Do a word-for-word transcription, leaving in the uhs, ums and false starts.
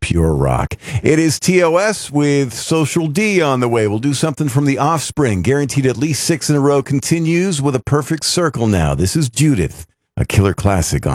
pure rock. It is T O S with Social D on the way. We'll do something from The Offspring. Guaranteed at least six in a row continues with a perfect circle now. This is Judith, a killer classic on